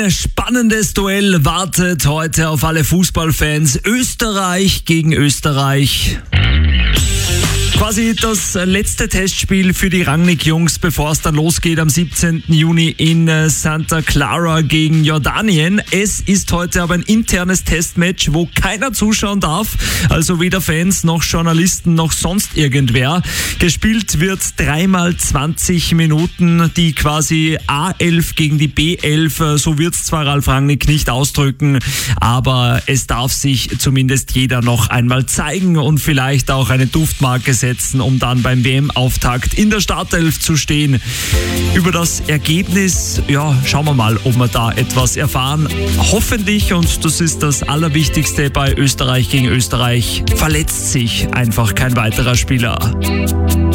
Ein spannendes Duell wartet heute auf alle Fußballfans. Österreich gegen Österreich. Quasi das letzte Testspiel für die Rangnick-Jungs, bevor es dann losgeht am 17. Juni in Santa Clara gegen Jordanien. Es ist heute aber ein internes Testmatch, wo keiner zuschauen darf, also weder Fans noch Journalisten noch sonst irgendwer. Gespielt wird 3x 20 Minuten, die quasi A11 gegen die B11, so wird es zwar Ralf Rangnick nicht ausdrücken, aber es darf sich zumindest jeder noch einmal zeigen und vielleicht auch eine Duftmarke setzen, um dann beim WM-Auftakt in der Startelf zu stehen. Über das Ergebnis, schauen wir mal, ob wir da etwas erfahren. Hoffentlich, und das ist das Allerwichtigste bei Österreich gegen Österreich, verletzt sich einfach kein weiterer Spieler.